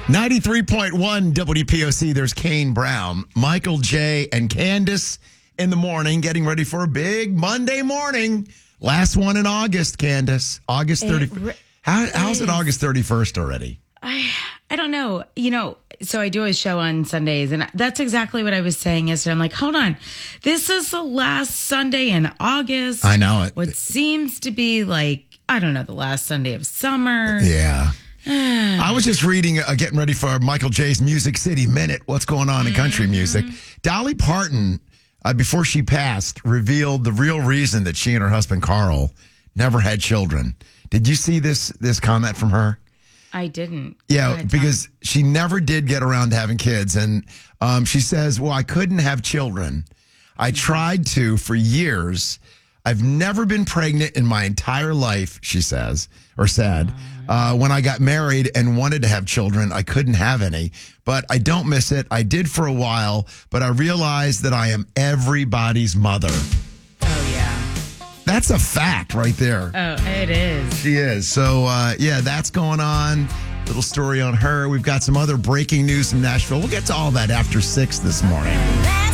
93.1 WPOC, there's Kane Brown, Michael J. and Candace in the morning, getting ready for a big Monday morning. Last one in August, Candace. August 31st. How's it August 31st already? I don't know. So I do a show on Sundays, and that's exactly what I was saying yesterday. I'm like, hold on. This is the last Sunday in August. I know it. What seems to be like, I don't know, the last Sunday of summer. Yeah. I was just reading, getting ready for Michael J's Music City Minute, what's going on in country music. Dolly Parton, before she passed, revealed the real reason that she and her husband, Carl, never had children. Did you see this comment from her? I didn't. Yeah, because she never did get around to having kids. And she says, well, I couldn't have children. I tried to for years. I've never been pregnant in my entire life, she says, or said. When I got married and wanted to have children, I couldn't have any. But I don't miss it. I did for a while, but I realized that I am everybody's mother. Oh, yeah. That's a fact right there. Oh, it is. She is. So, yeah, that's going on. Little story on her. We've got some other breaking news from Nashville. We'll get to all that after 6 this morning.